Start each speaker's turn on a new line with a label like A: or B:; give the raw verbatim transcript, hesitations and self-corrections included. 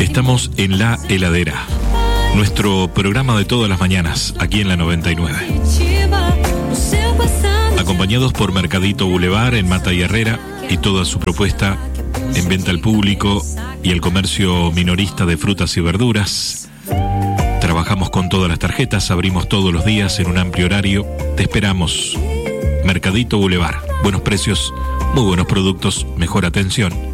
A: Estamos en La Heladera, nuestro programa de todas las mañanas, aquí en la noventa y nueve. Acompañados por Mercadito Boulevard en Mata y Herrera y toda su propuesta en venta al público y el comercio minorista de frutas y verduras. Trabajamos con todas las tarjetas, abrimos todos los días en un amplio horario. Te esperamos. Mercadito Boulevard, buenos precios, muy buenos productos, mejor atención.